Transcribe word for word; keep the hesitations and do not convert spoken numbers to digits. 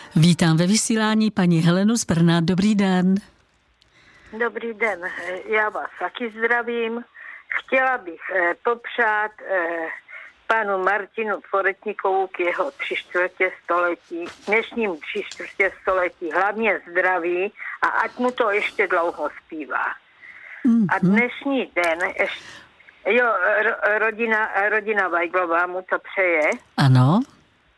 Vítám ve vysílání paní Helenu z Brna. Dobrý den. Dobrý den, já vás taky zdravím. Chtěla bych eh, popřát eh, panu Martinu Tvoretníkovu k jeho tři čtvrtě století, dnešním tři čtvrtě století, hlavně zdraví a ať mu to ještě dlouho zpívá. Mm-hmm. A dnešní den, ještě, jo, ro, rodina, rodina Weiglová mu to přeje. Ano.